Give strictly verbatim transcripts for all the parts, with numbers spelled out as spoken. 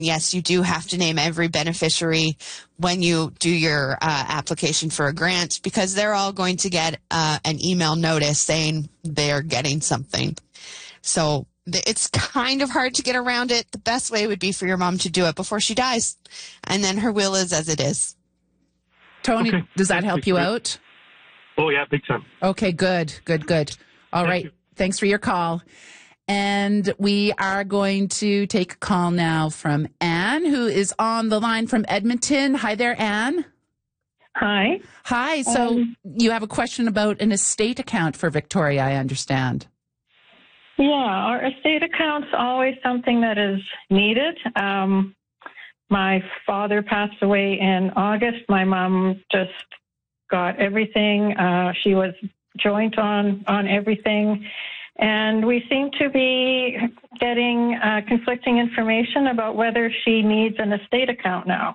Yes, you do have to name every beneficiary when you do your uh, application for a grant, because they're all going to get uh, an email notice saying they're getting something. So th- it's kind of hard to get around it. The best way would be for your mom to do it before she dies, and then her will is as it is. Tony, Okay. does that help you out? Oh, yeah, big time. Okay, good, good, good. All Thank right. you. Thanks for your call. And we are going to take a call now from Anne, who is on the line from Edmonton. Hi there, Anne. Hi. Hi. So Um, you have a question about an estate account for Victoria, I understand. Yeah, our estate account's always something that is needed. Um, my father passed away in August. My mom just got everything. Uh, she was joint on, on everything. And we seem to be getting uh, conflicting information about whether she needs an estate account now.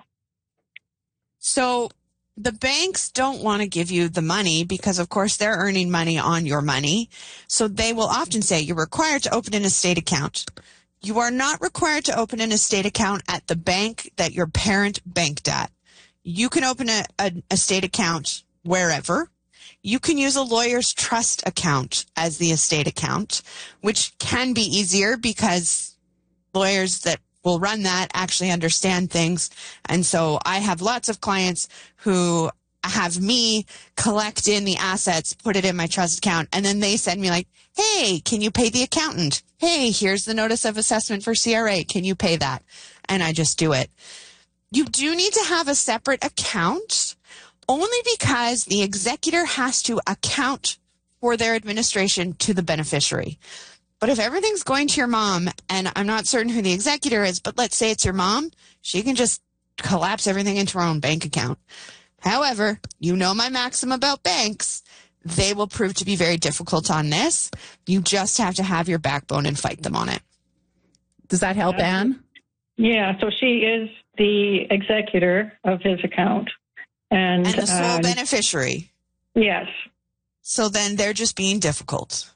So the banks don't want to give you the money because, of course, they're earning money on your money. So they will often say you're required to open an estate account. You are not required to open an estate account at the bank that your parent banked at. You can open a, an estate account wherever. You can use a lawyer's trust account as the estate account, which can be easier because lawyers that will run that actually understand things. And so I have lots of clients who have me collect in the assets, put it in my trust account, and then they send me like, hey, can you pay the accountant? Hey, here's the notice of assessment for C R A. Can you pay that? And I just do it. You do need to have a separate account only because the executor has to account for their administration to the beneficiary. But if everything's going to your mom, and I'm not certain who the executor is, but let's say it's your mom, she can just collapse everything into her own bank account. However, you know my maxim about banks. They will prove to be very difficult on this. You just have to have your backbone and fight them on it. Does that help, Anne? Yeah, so she is the executor of his account. And, And the sole um, beneficiary. Yes. So then they're just being difficult.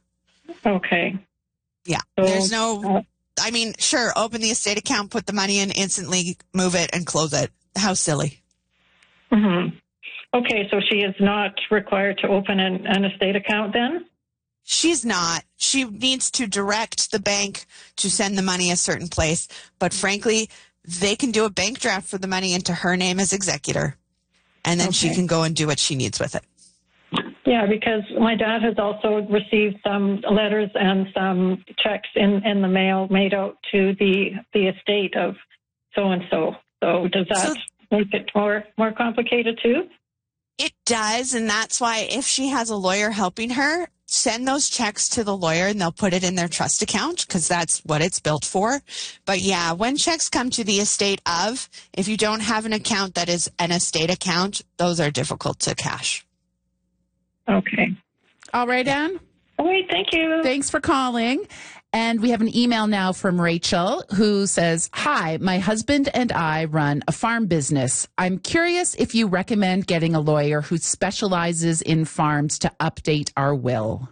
Okay. Yeah. So, There's no, uh, I mean, sure, open the estate account, put the money in, instantly move it and close it. How silly. Mm-hmm. Okay, so she is not required to open an, an estate account then? She's not. She needs to direct the bank to send the money a certain place. But frankly, they can do a bank draft for the money into her name as executor. And then Okay. she can go and do what she needs with it. Yeah, because my dad has also received some letters and some checks in, in the mail made out to the the estate of so-and-so. So does that So- make it more, more complicated too? It does, and that's why if she has a lawyer helping her, send those checks to the lawyer and they'll put it in their trust account because that's what it's built for. But yeah, when checks come to the estate of, if you don't have an account that is an estate account, those are difficult to cash. Okay. All right, Anne. All right, thank you. Thanks for calling. And we have an email now from Rachel who says, hi, my husband and I run a farm business. I'm curious if you recommend getting a lawyer who specializes in farms to update our will.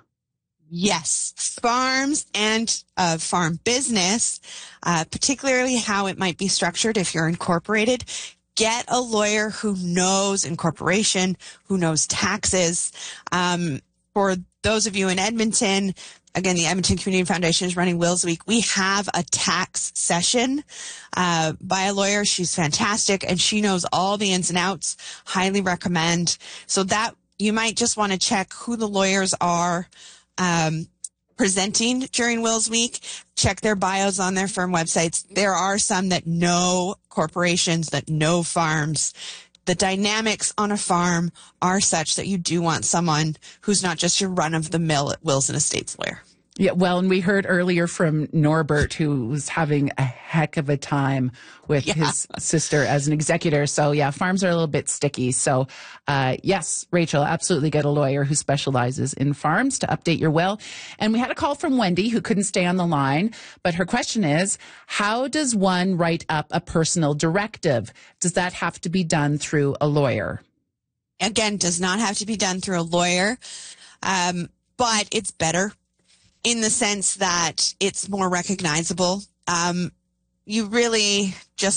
Yes, farms and uh, farm business, uh, particularly how it might be structured if you're incorporated. Get a lawyer who knows incorporation, who knows taxes. Um, for those of you in Edmonton, again, the Edmonton Community Foundation is running Wills Week. We have a tax session uh, by a lawyer. She's fantastic, and she knows all the ins and outs. Highly recommend. So that you might just want to check who the lawyers are um, presenting during Wills Week. Check their bios on their firm websites. There are some that know corporations, that know farms. The dynamics on a farm are such that you do want someone who's not just your run-of-the-mill wills and estates lawyer. Yeah, well, and we heard earlier from Norbert, who was having a heck of a time with Yeah. his sister as an executor. So, yeah, farms are a little bit sticky. So, uh, yes, Rachel, absolutely get a lawyer who specializes in farms to update your will. And we had a call from Wendy, who couldn't stay on the line. But her question is, how does one write up a personal directive? Does that have to be done through a lawyer? Again, does not have to be done through a lawyer, um, but it's better in the sense that it's more recognizable. Um, you really just